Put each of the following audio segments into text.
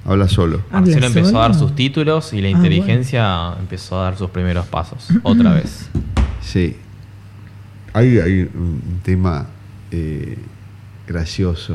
Habla solo. Marcelo empezó a dar sus títulos y la inteligencia empezó a dar sus primeros pasos. Otra vez. Sí. Hay un tema gracioso.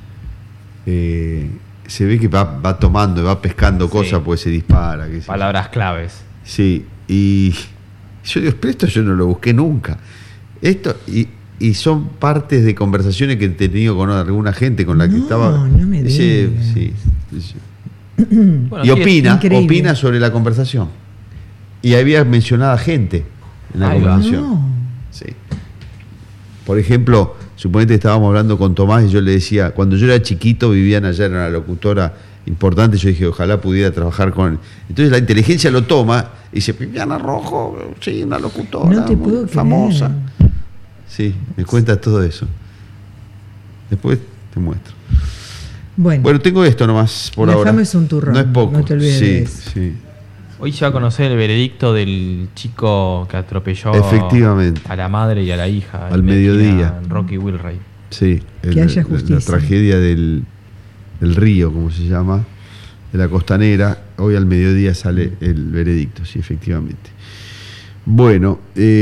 Se ve que va tomando, va pescando cosas, pues se dispara. Palabras claves. Sí. Y yo digo, pero esto yo no lo busqué nunca. Esto... Y son partes de conversaciones que he tenido con alguna gente con la que estaba. No me digas. Sí. Bueno, y opina sobre la conversación. Y había mencionado a gente en la conversación. No. Sí. Por ejemplo, suponete estábamos hablando con Tomás y yo le decía, cuando yo era chiquito, Viviana ya era una locutora importante, yo dije, ojalá pudiera trabajar con él. Entonces la inteligencia lo toma y dice, Viviana Rojo, sí, una locutora no te puedo famosa. Creer. Sí, me cuenta todo eso. Después te muestro. Bueno, tengo esto nomás por ahora. La fama es un turrón. No es poco. No te olvides de eso. Sí. Hoy se va a conocer el veredicto del chico que atropelló efectivamente a la madre y a la hija. Al mediodía. Rocky Wilray. Sí, que haya justicia. La tragedia del río, como se llama, de la Costanera. Hoy al mediodía sale el veredicto, sí, efectivamente. Bueno,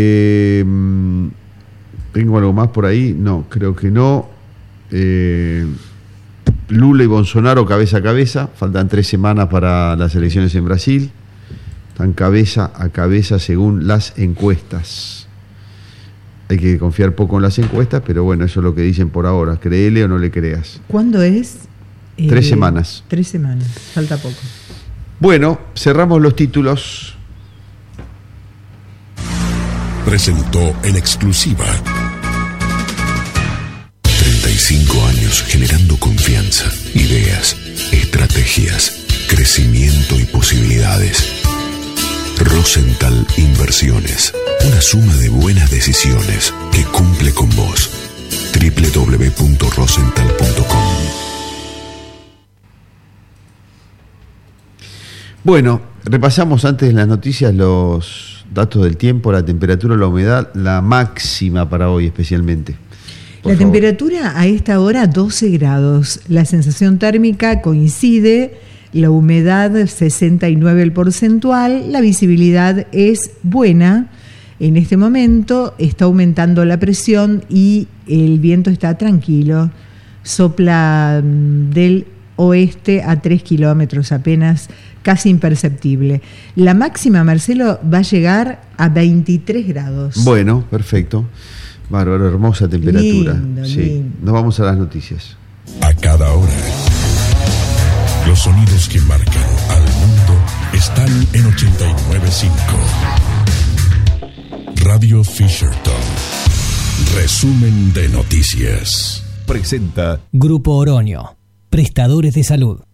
¿tengo algo más por ahí? No, creo que no. Lula y Bolsonaro cabeza a cabeza. Faltan 3 semanas para las elecciones en Brasil. Están cabeza a cabeza según las encuestas. Hay que confiar poco en las encuestas, pero bueno, eso es lo que dicen por ahora. Créele o no le creas. ¿Cuándo es? 3 semanas. 3 semanas, falta poco. Bueno, cerramos los títulos. Presentó en exclusiva 35 años generando confianza, ideas, estrategias, crecimiento y posibilidades. Rosenthal Inversiones, una suma de buenas decisiones que cumple con vos. www.rosenthal.com. Bueno, repasamos antes en las noticias los datos del tiempo, la temperatura, la humedad, la máxima para hoy especialmente. La temperatura a esta hora 12 grados, la sensación térmica coincide, la humedad 69 el porcentual, la visibilidad es buena. En este momento está aumentando la presión y el viento está tranquilo, sopla del oeste a 3 kilómetros apenas, casi imperceptible. La máxima, Marcelo, va a llegar a 23 grados. Bueno, perfecto. Bárbaro, hermosa temperatura. Lindo, sí. lindo. Nos vamos a las noticias. A cada hora, los sonidos que marcan al mundo están en 89.5. Radio Fisherton. Resumen de noticias. Presenta Grupo Oroño, prestadores de salud.